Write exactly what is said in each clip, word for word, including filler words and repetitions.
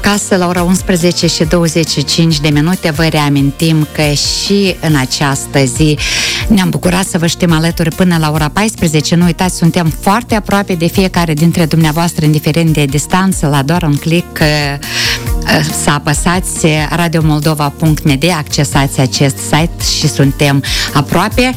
Acasă la ora unsprezece și douăzeci și cinci de minute vă reamintim că și în această zi ne-am bucurat să vă știm alături până la ora paisprezece. Nu uitați, suntem foarte aproape de fiecare dintre dumneavoastră, indiferent de distanță, la doar un click să apăsați radio moldova punct n d, accesați acest site și suntem aproape.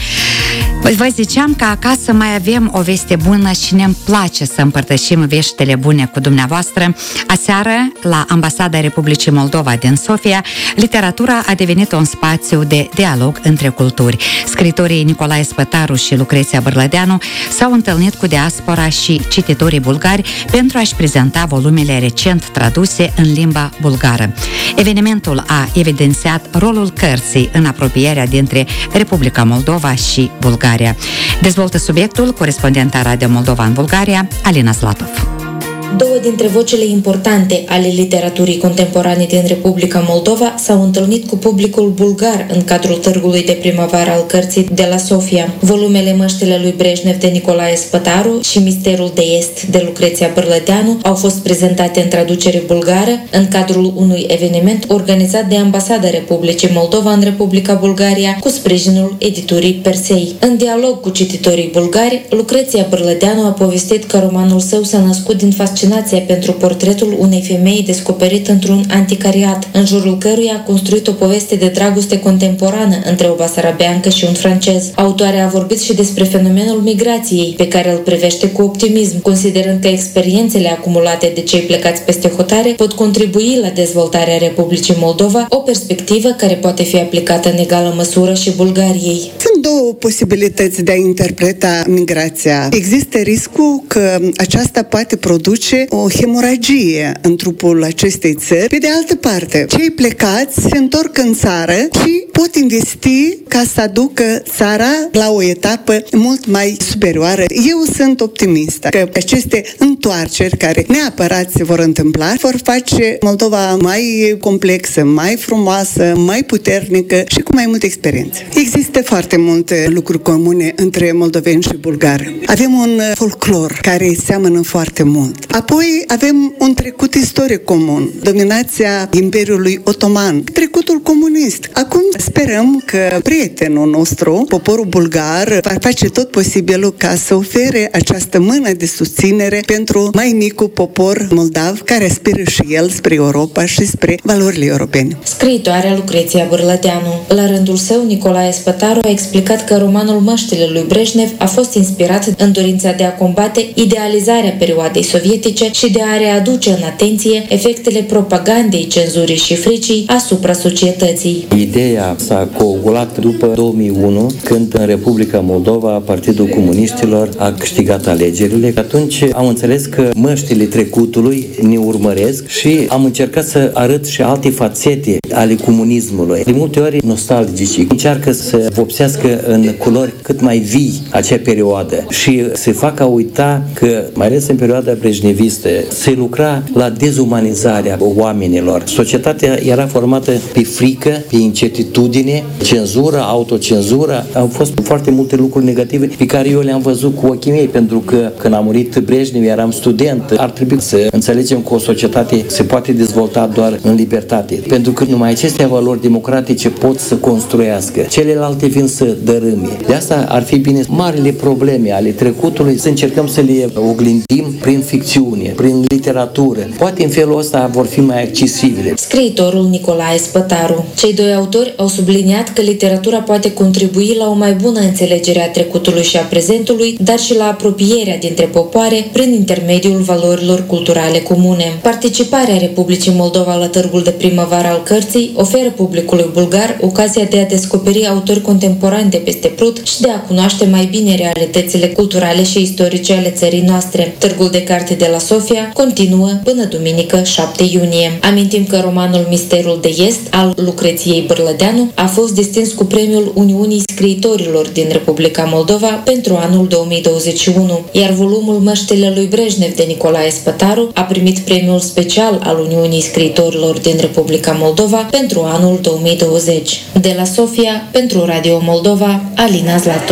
Vă ziceam că acasă mai avem o veste bună și ne-mi place să împărtășim veștile bune cu dumneavoastră. Aseară, la Ambasada Republicii Moldova din Sofia, literatura a devenit un spațiu de dialog între culturi. Scritorii Nicolae Spătaru și Lucreția Bârlădeanu s-au întâlnit cu diaspora și cititorii bulgari pentru a-și prezenta volumele recent traduse în limba bulgară. Evenimentul a evidențiat rolul cărții în apropierea dintre Republica Moldova și Bulgaria. Dezvoltă subiectul corespondenta Radio Moldova în Bulgaria, Alina Zlatov. Două dintre vocile importante ale literaturii contemporane din Republica Moldova s-au întâlnit cu publicul bulgar în cadrul târgului de primăvară al cărții de la Sofia. Volumele Măștile lui Brejnev de Nicolae Spătaru și Misterul de Est de Lucreția Bârlădeanu au fost prezentate în traducere bulgară în cadrul unui eveniment organizat de Ambasada Republicii Moldova în Republica Bulgaria cu sprijinul editurii Persei. În dialog cu cititorii bulgari, Lucreția Bârlădeanu a povestit că romanul său s-a născut din fascinația pentru portretul unei femei descoperit într-un anticariat, în jurul căruia a construit o poveste de dragoste contemporană între o basarabeancă și un francez. Autoarea a vorbit și despre fenomenul migrației, pe care îl privește cu optimism, considerând că experiențele acumulate de cei plecați peste hotare pot contribui la dezvoltarea Republicii Moldova, o perspectivă care poate fi aplicată în egală măsură și Bulgariei. Sunt două posibilități de a interpreta migrația. Există riscul că aceasta poate produce o hemoragie în trupul acestei țări. Pe de altă parte, cei plecați se întorc în țară și pot investi ca să aducă țara la o etapă mult mai superioară. Eu sunt optimistă că aceste întoarceri care neapărat se vor întâmpla vor face Moldova mai complexă, mai frumoasă, mai puternică și cu mai multă experiență. Există foarte multe lucruri comune între moldoveni și bulgari. Avem un folclor care seamănă foarte mult. Apoi avem un trecut istoric comun, dominația Imperiului Otoman, trecutul comunist. Acum sperăm că prietenul nostru, poporul bulgar, va face tot posibilul ca să ofere această mână de susținere pentru mai micul popor moldav, care aspiră și el spre Europa și spre valorile europene. Scriitoarea Lucreția Bârlădeanu. La rândul său, Nicolae Spătaru a explicat că romanul Măștile lui Brejnev a fost inspirat în dorința de a combate idealizarea perioadei sovietice și de a readuce în atenție efectele propagandei, cenzurii și fricii asupra societății. Ideea s-a coagulat după două mii unu, când în Republica Moldova Partidul Comuniștilor a câștigat alegerile. Atunci am înțeles că măștile trecutului ne urmăresc și am încercat să arăt și alte fațete ale comunismului. De multe ori nostalgici încearcă să vopsească în culori cât mai vii acea perioadă și se facă a uita că, mai ales în perioada brejnevistă, se lucra la dezumanizarea oamenilor. Societatea era formată pe frică, pe incertitudine, cenzură, autocenzură. Au fost foarte multe lucruri negative pe care eu le-am văzut cu ochii mei, pentru că când a murit Brejnev eram student. Ar trebui să înțelegem că o societate se poate dezvolta doar în libertate, pentru că numai aceste valori democratice pot să construiască. Celelalte vin să dărâme. De asta ar fi bine marile probleme ale trecutului să încercăm să le oglindim prin ficțiune, prin literatură. Poate în felul ăsta vor fi mai accesibile. Scriitorul Nicolae Spătaru. Cei doi autori au subliniat că literatura poate contribui la o mai bună înțelegere a trecutului și a prezentului, dar și la apropierea dintre popoare prin intermediul valorilor culturale comune. Participarea Republicii Moldova la târgul de primăvară al cărții oferă publicului bulgar ocazia de a descoperi autori contemporani de peste Prut și de a cunoaște mai bine realitățile culturale și istorice ale țării noastre. Târgul de carte de la Sofia continuă până duminică șapte iunie. Amintim că romanul Misterul de Est al Lucreției Bârlădeanu a fost distins cu premiul Uniunii Scriitorilor din Republica Moldova pentru anul două mii douăzeci și unu, iar volumul Măștile lui Brejnev de Nicolae Spătaru a primit premiul special al Uniunii Scriitorilor din Republica Moldova pentru anul două mii douăzeci. De la Sofia, pentru Radio Moldova, Alina Zlatov.